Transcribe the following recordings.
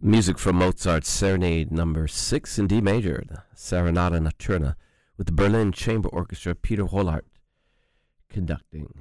Music from Mozart's Serenade No. 6 in D major, the Serenata Nocturna, with the Berlin Chamber Orchestra, Peter Hollart conducting.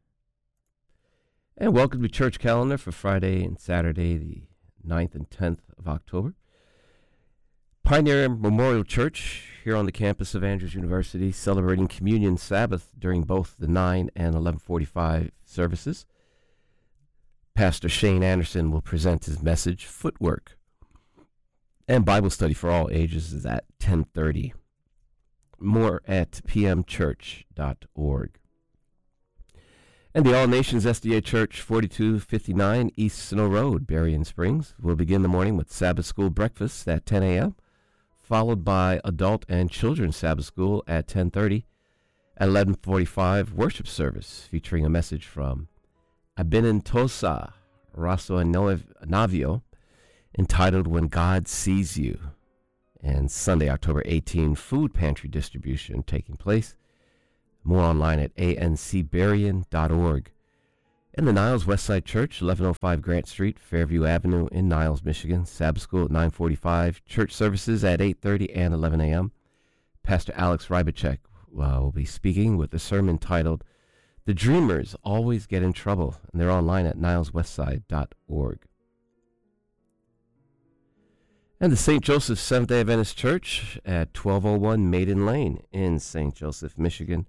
And welcome to Church Calendar for Friday and Saturday, the 9th and 10th of October. Pioneer Memorial Church here on the campus of Andrews University, celebrating Communion Sabbath during both the 9 and 11:45 services. Pastor Shane Anderson will present his message, Footwork. And Bible study for all ages is at 10:30. More at pmchurch.org. And the All Nations SDA Church, 4259 East Snow Road, Berrien Springs, will begin the morning with Sabbath School breakfast at 10 a.m., followed by Adult and Children's Sabbath School at 10:30. At 11:45, worship service featuring a message from Abenentosa Raso Navio, entitled When God Sees You. And Sunday, October 18, food pantry distribution taking place. More online at ancberrien.org. And the Niles Westside Church, 1105 Grant Street, Fairview Avenue in Niles, Michigan. Sabbath school at 9:45. Church services at 8:30 and 11 a.m. Pastor Alex Rybacek will be speaking with a sermon titled The Dreamers Always Get in Trouble, and they're online at nileswestside.org. And the St. Joseph Seventh-day Adventist Church at 1201 Maiden Lane in St. Joseph, Michigan.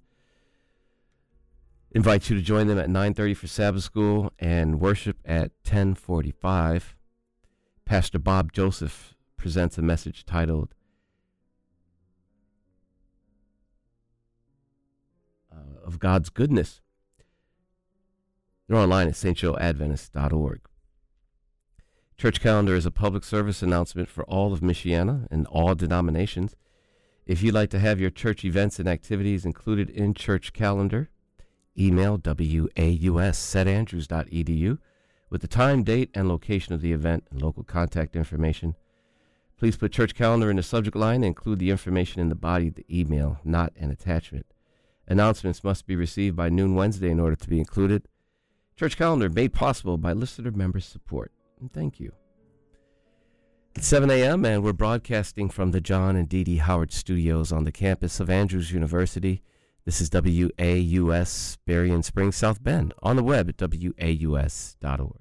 Invite you to join them at 9:30 for Sabbath school and worship at 10:45. Pastor Bob Joseph presents a message titled Of God's Goodness. They're online at stjoeadventist.org. Church Calendar is a public service announcement for all of Michiana and all denominations. If you'd like to have your church events and activities included in Church Calendar, email waus@andrews.edu with the time, date, and location of the event and local contact information. Please put Church Calendar in the subject line and include the information in the body of the email, not an attachment. Announcements must be received by noon Wednesday in order to be included. Church Calendar made possible by listener member support. And thank you. It's 7 a.m. and we're broadcasting from the John and Dee Dee Howard Studios on the campus of Andrews University. This is WAUS, Berrien Springs, South Bend, on the web at waus.org.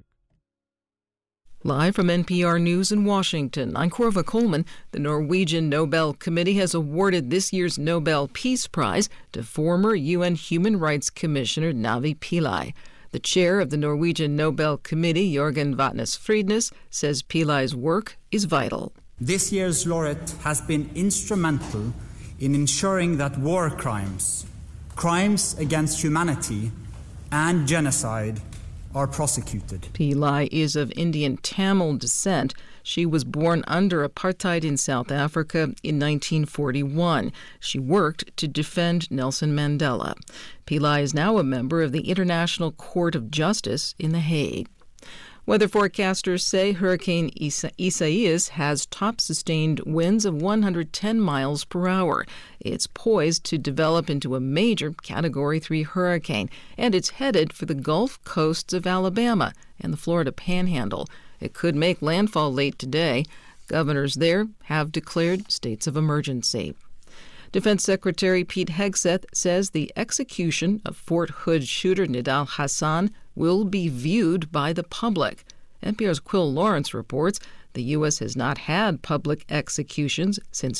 Live from NPR News in Washington, I'm Corva Coleman. The Norwegian Nobel Committee has awarded this year's Nobel Peace Prize to former UN Human Rights Commissioner Navi Pillay. The chair of the Norwegian Nobel Committee, Jørgen Vatnes Fridnes, says Pillay's work is vital. This year's laureate has been instrumental in ensuring that war crimes, crimes against humanity, and genocide are prosecuted. Pillay is of Indian Tamil descent. She was born under apartheid in South Africa in 1941. She worked to defend Nelson Mandela. Pillay is now a member of the International Court of Justice in The Hague. Weather forecasters say Hurricane Isaias has top sustained winds of 110 miles per hour. It's poised to develop into a major Category 3 hurricane, and it's headed for the Gulf coasts of Alabama and the Florida Panhandle. It could make landfall late today. Governors there have declared states of emergency. Defense Secretary Pete Hegseth says the execution of Fort Hood shooter Nidal Hasan will be viewed by the public. NPR's Quill Lawrence reports the U.S. has not had public executions since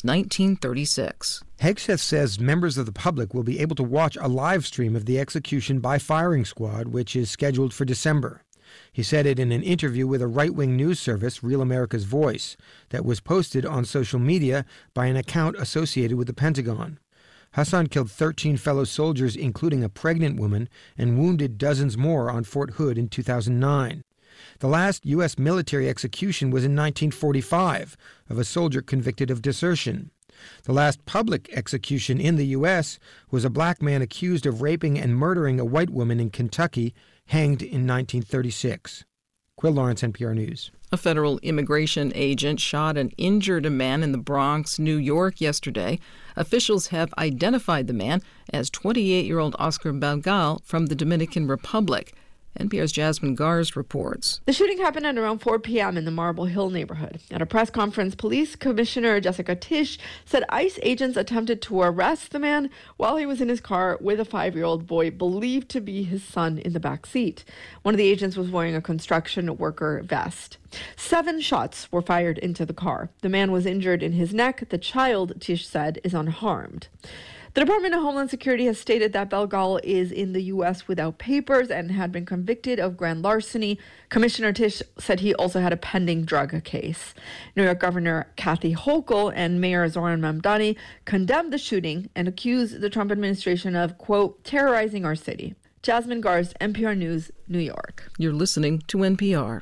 1936. Hegseth says members of the public will be able to watch a live stream of the execution by firing squad, which is scheduled for December. He said it in an interview with a right-wing news service, Real America's Voice, that was posted on social media by an account associated with the Pentagon. Hassan killed 13 fellow soldiers, including a pregnant woman, and wounded dozens more on Fort Hood in 2009. The last U.S. military execution was in 1945 of a soldier convicted of desertion. The last public execution in the U.S. was a black man accused of raping and murdering a white woman in Kentucky, hanged in 1936. Quill Lawrence, NPR News. A federal immigration agent shot and injured a man in the Bronx, New York, yesterday. Officials have identified the man as 28-year-old Oscar Belgal from the Dominican Republic. NPR's Jasmine Gars reports. The shooting happened at around 4 p.m. in the Marble Hill neighborhood. At a press conference, Police Commissioner Jessica Tisch said ICE agents attempted to arrest the man while he was in his car with a 5-year-old boy believed to be his son in the back seat. One of the agents was wearing a construction worker vest. 7 shots were fired into the car. The man was injured in his neck. The child, Tisch said, is unharmed. The Department of Homeland Security has stated that Belgal is in the U.S. without papers and had been convicted of grand larceny. Commissioner Tisch said he also had a pending drug case. New York Governor Kathy Hochul and Mayor Zohran Mamdani condemned the shooting and accused the Trump administration of, quote, terrorizing our city. Jasmine Gars, NPR News, New York. You're listening to NPR.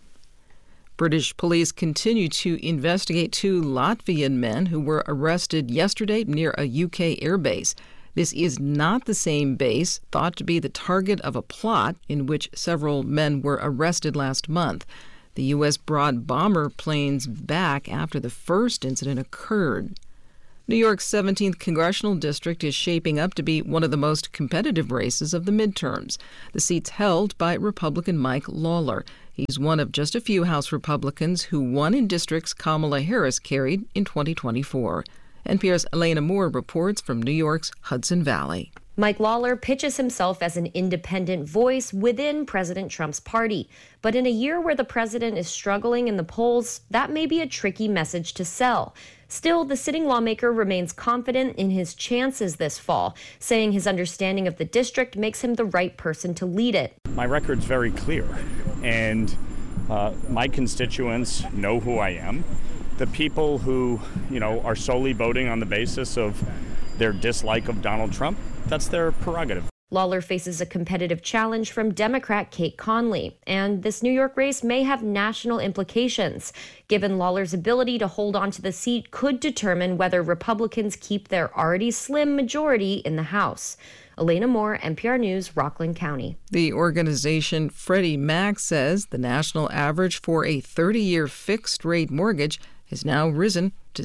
British police continue to investigate 2 Latvian men who were arrested yesterday near a UK airbase. This is not the same base thought to be the target of a plot in which several men were arrested last month. The U.S. brought bomber planes back after the first incident occurred. New York's 17th congressional district is shaping up to be one of the most competitive races of the midterms. The seat's held by Republican Mike Lawler. He's one of just a few House Republicans who won in districts Kamala Harris carried in 2024. NPR's Elena Moore reports from New York's Hudson Valley. Mike Lawler pitches himself as an independent voice within President Trump's party. But in a year where the president is struggling in the polls, that may be a tricky message to sell. Still, the sitting lawmaker remains confident in his chances this fall, saying his understanding of the district makes him the right person to lead it. My record's very clear, and my constituents know who I am. The people who, are solely voting on the basis of their dislike of Donald Trump, that's their prerogative. Lawler faces a competitive challenge from Democrat Kate Conley, and this New York race may have national implications. Given Lawler's ability to hold on to the seat could determine whether Republicans keep their already slim majority in the House. Elena Moore, NPR News, Rockland County. The organization Freddie Mac says the national average for a 30-year fixed-rate mortgage has now risen to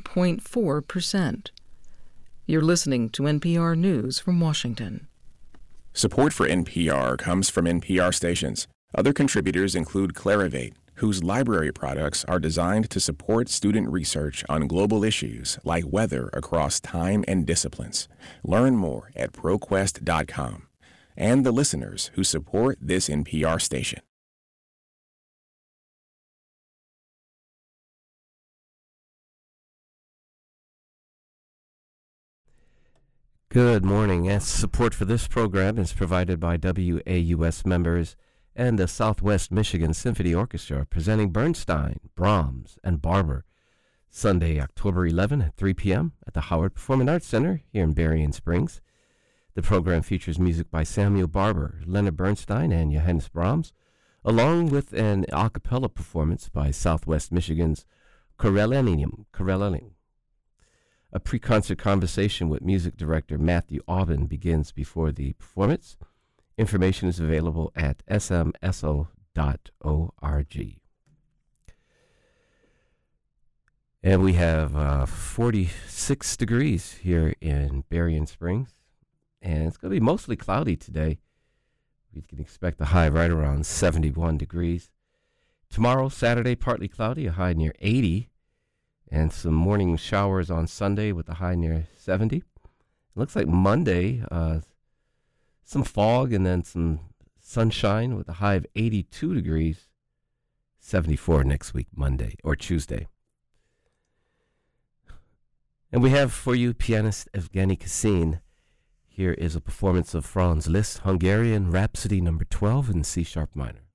7.4%. You're listening to NPR News from Washington. Support for NPR comes from NPR stations. Other contributors include Clarivate, whose library products are designed to support student research on global issues like weather across time and disciplines. Learn more at ProQuest.com. And the listeners who support this NPR station. Good morning. Yes, support for this program is provided by WAUS members and the Southwest Michigan Symphony Orchestra, presenting Bernstein, Brahms, and Barber, Sunday, October 11 at 3 p.m. at the Howard Performing Arts Center here in Berrien Springs. The program features music by Samuel Barber, Leonard Bernstein, and Johannes Brahms, along with an a cappella performance by Southwest Michigan's Corellanium. A pre-concert conversation with music director Matthew Aubin begins before the performance. Information is available at smso.org. And we have 46 degrees here in Berrien Springs. And it's going to be mostly cloudy today. We can expect a high right around 71 degrees. Tomorrow, Saturday, partly cloudy, a high near 80. And some morning showers on Sunday with a high near 70. It looks like Monday, some fog and then some sunshine with a high of 82 degrees. 74 next week, Monday or Tuesday. And we have for you pianist Evgeny Kissin. Here is a performance of Franz Liszt, Hungarian Rhapsody No. 12 in C-sharp minor.